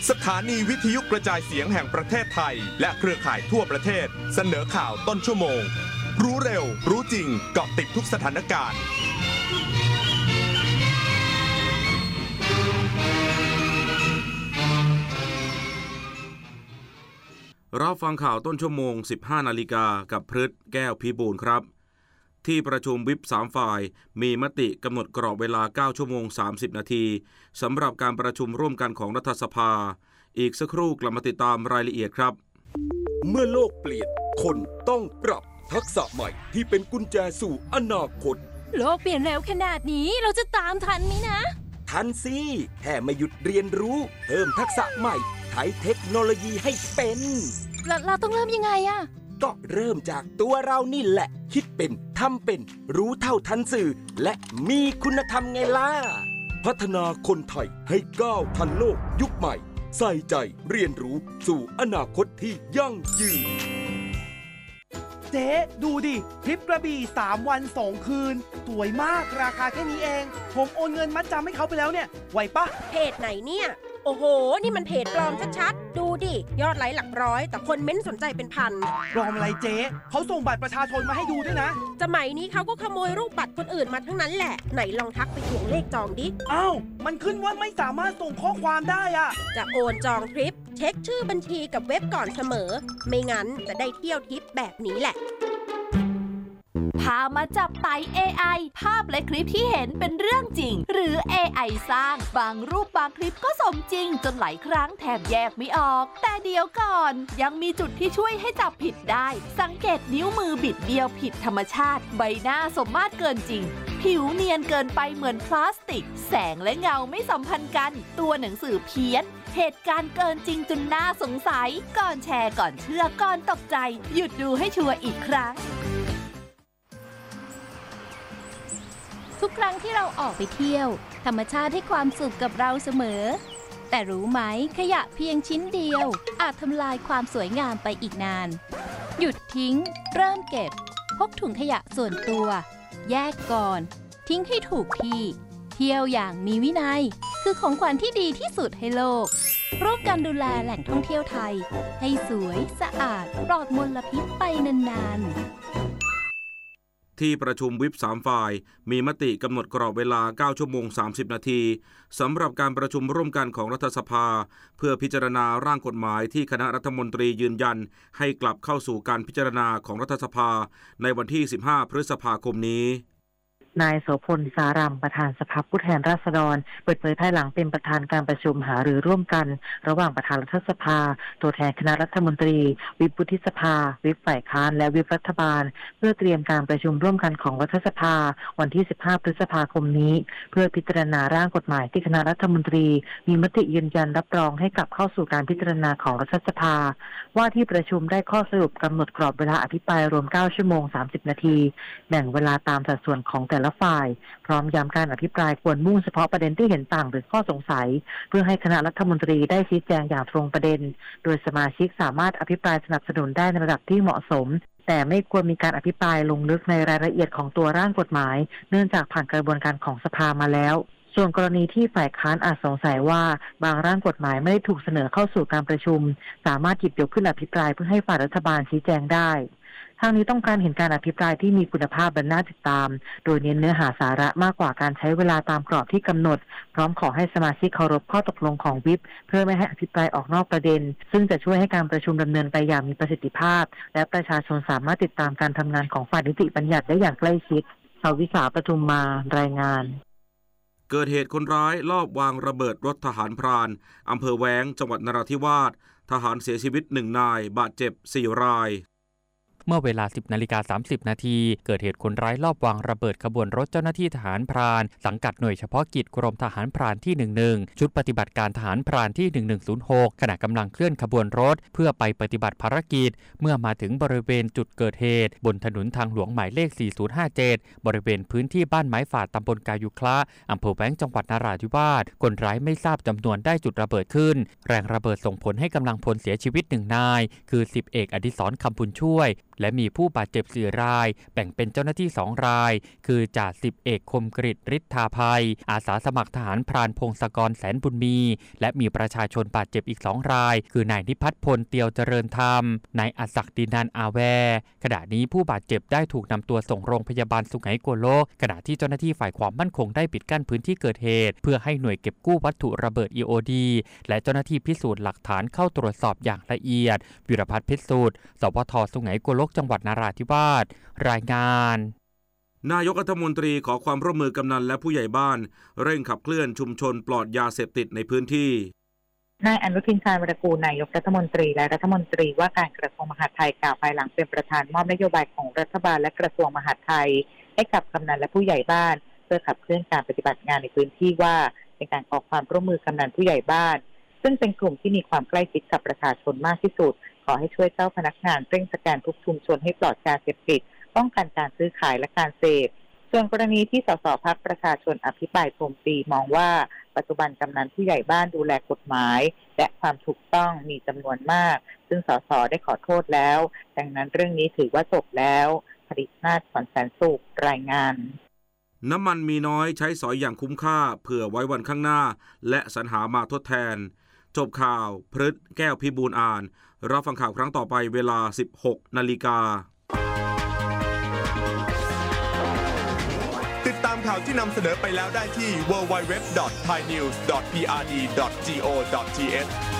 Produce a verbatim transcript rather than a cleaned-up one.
สถานีวิทยุกระจายเสียงแห่งประเทศไทยและเครือข่ายทั่วประเทศเสนอข่าวต้นชั่วโมงรู้เร็วรู้จริงเกาะติดทุกสถานการณ์รับฟังข่าวต้นชั่วโมง สิบห้านาฬิกากับพฤทธิ์แก้วพิบูลครับที่ประชุมวิปสามฝ่ายมีมติกำหนดกรอบเวลาเก้าชั่วโมงสามสิบนาทีสำหรับการประชุมร่วมกันของรัฐสภาอีกสักครู่กลับมาติดตามรายละเอียดครับเมื่อโลกเปลี่ยนคนต้องปรับทักษะใหม่ที่เป็นกุญแจสู่อนาคตโลกเปลี่ยนเร็วขนาดนี้เราจะตามทันไหมนะทันสิแค่ไม่หยุดเรียนรู้เพิ่มทักษะใหม่ใช้เทคโนโลยีให้เป็นเราเราต้องเริ่มยังไงอะก็เริ่มจากตัวเรานี่แหละคิดเป็นทำเป็นรู้เท่าทันสื่อและมีคุณธรรมไงล่ะพัฒนาคนไทยให้ก้าวทันโลกยุคใหม่ใส่ใจเรียนรู้สู่อนาคตที่ยั่งยืนเจ๊ดูดิทริปกระบี่สามวันสองคืนสวยมากราคาแค่นี้เองผมโอนเงินมัดจำให้เขาไปแล้วเนี่ยไหวปะเพจไหนเนี่ยโอ้โหนี่มันเพจปลอมชัดๆดูดิยอดไลค์หลักร้อยแต่คนเม้นสนใจเป็นพันปลอมอะไรเจ๊เขาส่งบัตรประชาชนมาให้ดูด้วยนะสมัยนี้เขาก็ขโมยรูปบัตรคนอื่นมาทั้งนั้นแหละไหนลองทักไปทวงเลขจองดิอ้าวมันขึ้นว่าไม่สามารถส่งข้อความได้อะจะโอนจองทริปเช็คชื่อบัญชีกับเว็บก่อนเสมอไม่งั้นจะได้เที่ยวทริปแบบนี้แหละพามาจับไต่ เอ ไอ ภาพและคลิปที่เห็นเป็นเรื่องจริงหรือ เอ ไอ สร้างบางรูปบางคลิปก็สมจริงจนหลายครั้งแทบแยกไม่ออกแต่เดี๋ยวก่อนยังมีจุดที่ช่วยให้จับผิดได้สังเกตนิ้วมือบิดเบี้ยวผิดธรรมชาติใบหน้าสมมาตรเกินจริงผิวเนียนเกินไปเหมือนพลาสติกแสงและเงาไม่สัมพันธ์กันตัวหนังสือเพี้ยนเหตุการณ์เกินจริงจนน่าสงสัยก่อนแชร์ก่อนเชื่อก่อนตกใจหยุดดูให้ชัวร์อีกครั้งทุกครั้งที่เราออกไปเที่ยวธรรมชาติให้ความสุขกับเราเสมอแต่รู้ไหมขยะเพียงชิ้นเดียวอาจทำลายความสวยงามไปอีกนานหยุดทิ้งเริ่มเก็บพกถุงขยะส่วนตัวแยกก่อนทิ้งให้ถูกที่เที่ยวอย่างมีวินัยคือของขวัญที่ดีที่สุดให้โลกร่วมกันดูแลแหล่งท่องเที่ยวไทยให้สวยสะอาดปลอดมลพิษไปนานๆที่ประชุมวิปสามฝ่ายมีมติกำหนดกรอบเวลาเก้าชั่วโมงสามสิบนาทีสำหรับการประชุมร่วมกันของรัฐสภาเพื่อพิจารณาร่างกฎหมายที่คณะรัฐมนตรียืนยันให้กลับเข้าสู่การพิจารณาของรัฐสภาในวันที่สิบห้าพฤษภาคมนี้นายโสพลสารำประธานสภาผู้แทนราษฎรเปิดเผยภายหลังเป็นประธานการประชุมหารือร่วมกันระหว่างประธานรัฐสภาตัวแทนคณะรัฐมนตรีวิปวุฒิสภาวิปฝ่ายค้านและวิปรัฐบาลเพื่อเตรียมการประชุมร่วมกันของรัฐสภาวันที่สิบห้าพฤษภาคมนี้เพื่อพิจารณาร่างกฎหมายที่คณะรัฐมนตรีมีมติยืนยันรับรองให้กลับเข้าสู่การพิจารณาของรัฐสภาว่าที่ประชุมได้ข้อสรุปกำหนดกรอบเวลาอภิปรายรวมเก้าชั่วโมงสามสิบนาทีแบ่งเวลาตามสัดส่วนของแต่ละฝ่ายพร้อมย้ำการอภิปรายควรมุ่งเฉพาะประเด็นที่เห็นต่างหรือข้อสงสัยเพื่อให้คณะรัฐมนตรีได้ชี้แจงอย่างตรงประเด็นโดยสมาชิกสามารถอภิปรายสนับสนุนได้ในระดับที่เหมาะสมแต่ไม่ควรมีการอภิปรายลงลึกในรายละเอียดของตัวร่างกฎหมายเนื่องจากผ่านกระบวนการของสภามาแล้วส่วนกรณีที่ฝ่ายค้านอาจสงสัยว่าบางร่างกฎหมายไม่ได้ถูกเสนอเข้าสู่การประชุมสามารถหยิบยกขึ้นอภิปรายเพื่อให้ฝ่ายรัฐบาลชี้แจงได้ทางนี้ต้องการเห็นการอภิปรายที่มีคุณภาพและน่าติดตามโดยเน้นเนื้อหาสาระมากกว่าการใช้เวลาตามกรอบที่กำหนดพร้อมขอให้สมาชิกเคารพข้อตกลงของวิปเพื่อไม่ให้อภิปรายออกนอกประเด็นซึ่งจะช่วยให้การประชุมดำเนินไปอย่างมีประสิทธิภาพและประชาชนสามารถติดตามการทำงานของฝ่ายนิติบัญญัติได้อย่างใกล้ชิดชวิสาปทุมมารายงานเกิดเหตุคนร้ายลอบวางระเบิดรถทหารพรานอำเภอแว้งจังหวัดนราธิวาสทหารเสียชีวิตหนึ่งนายบาดเจ็บสี่รายเมื่อเวลา สิบนาฬิกาสามสิบนาทีเกิดเหตุคนร้ายลอบวางระเบิดขบวนรถเจ้าหน้าที่ทหารพรานสังกัดหน่วยเฉพาะกิจกรมทหารพรานที่หนึ่งสิบชุดปฏิบัติการทหารพรานที่หนึ่งหนึ่งศูนย์หกขณะกำลังเคลื่อนขบวนรถเพื่อไปปฏิบัติภารกิจเมื่อมาถึงบริเวณจุดเกิดเหตุบนถนนทางหลวงหมายเลขสี่ศูนย์ห้าเจ็ดบริเวณพื้นที่บ้านไม้ฝาดตำบลกายุคละอำเภอแว้งจังหวัดนราธิวาสคนร้ายไม่ทราบจำนวนได้จุดระเบิดขึ้นแรงระเบิดส่งผลให้กำลังพลเสียชีวิตหนึ่งนายคือสิบเอกอดิศรคำพุนช่วยและมีผู้บาดเจ็บสี่รายแบ่งเป็นเจ้าหน้าที่สองรายคือจ่าสิบเอกคมกฤษฤทธาภัยอาสาสมัครทหารพรานพงศกรแสนบุญมีและมีประชาชนบาดเจ็บอีกสองรายคือนายนิพัฒน์พลเตียวเจริญธรรมนายอศักดิ์ดินันอาแวขณะนี้ผู้บาดเจ็บได้ถูกนำตัวส่งโรงพยาบาลสุไหงโกลกขณะที่เจ้าหน้าที่ฝ่ายความมั่นคงได้ปิดกั้นพื้นที่เกิดเหตุเพื่อให้หน่วยเก็บกู้วัตถุระเบิด อี โอ ดี และเจ้าหน้าที่พิสูจน์หลักฐานเข้าตรวจสอบอย่างละเอียดวิรพัฒน์พิสูจน์สปท.สุไหงโกลกจังหวัดนราธิวาสรายงานนายกรัฐมนตรีขอความร่วมมือกำนันและผู้ใหญ่บ้านเร่งขับเคลื่อนชุมชนปลอดยาเสพติดในพื้นที่นายอนุทินชาญวิรากูลนายกรัฐมนตรีและรัฐมนตรีว่าการกระทรวงมหาดไทยกล่าวภายหลังเป็นประธานมอบนโยบายของรัฐบาลและกระทรวงมหาดไทยให้กับกำนันและผู้ใหญ่บ้านเพื่อขับเคลื่อนการปฏิบัติงานในพื้นที่ว่าเป็นการขอความร่วมมือกำนันผู้ใหญ่บ้านซึ่งเป็นกลุ่มที่มีความใกล้ชิดกับประชาชนมากที่สุดขอให้ช่วยเจ้าพนักงานเร่งสแกนทุกชุมชนให้ปลอดยาเสพติดป้องกันการซื้อขายและการเสพส่วนกรณีที่สสพรรคประชาชนอภิปรายโจมตีมองว่าปัจจุบันกำนันผู้ใหญ่บ้านดูแลกฎหมายและความถูกต้องมีจำนวนมากซึ่งสสได้ขอโทษแล้วดังนั้นเรื่องนี้ถือว่าจบแล้วผลิตนาถขวัญแสนสุขรายงานน้ำมันมีน้อยใช้สอยอย่างคุ้มค่าเผื่อไว้วันข้างหน้าและสรรหามาทดแทนจบข่าวพฤษแก้วพิบูลอ่านรับฟังข่าวครั้งต่อไปเวลา สิบหกนาฬิกาติดตามข่าวที่นำเสนอไปแล้วได้ที่ ดับเบิลยู ดับเบิลยู ดับเบิลยู ดอท ไทยนิวส์ ดอท พี อาร์ ดี ดอท จี โอ ดอท ที เอช